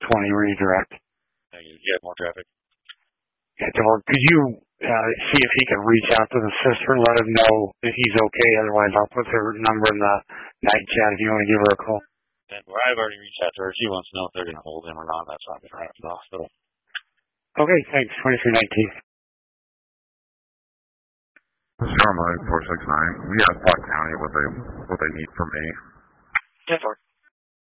redirect. You get more traffic. Yeah, could you see if he can reach out to the sister and let him know if he's okay? Otherwise, I'll put her number in the night chat if you want to give her a call. And I've already reached out to her. She wants to know if they're going to hold him or not. That's why I'm going to to the hospital. Okay, thanks. 2319. John Line 469. We asked Black County what they need from me. 10-4.